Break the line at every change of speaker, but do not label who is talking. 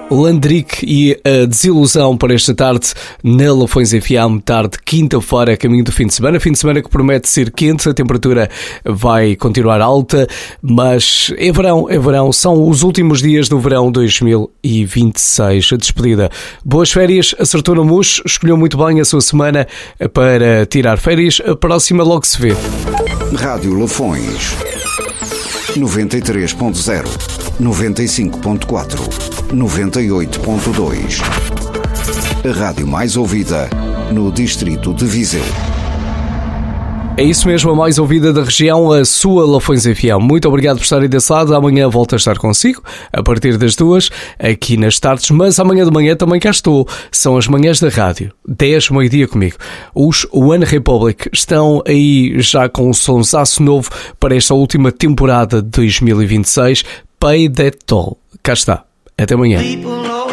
Landrick e a desilusão para esta tarde na Lafões FM, tarde quinta-feira, caminho do fim de semana que promete ser quente, a temperatura vai continuar alta, mas é verão, são os últimos dias do verão 2026, a despedida. Boas férias, acertou no mousse, escolheu muito bem a sua semana para tirar férias, a próxima logo se vê.
Rádio Lafões 93.0, 95.4, 98.2. A rádio mais ouvida no distrito de Viseu.
É isso mesmo, a mais ouvida da região, a sua Lafões FM. Muito obrigado por estarem desse lado. Amanhã volto a estar consigo, a partir das 2, aqui nas tardes, mas amanhã de manhã também cá estou. São as manhãs da rádio, 10, meio-dia comigo. Os One Republic estão aí já com um sonsaço novo para esta última temporada de 2026. Pay That Toll. Cá está. Até amanhã.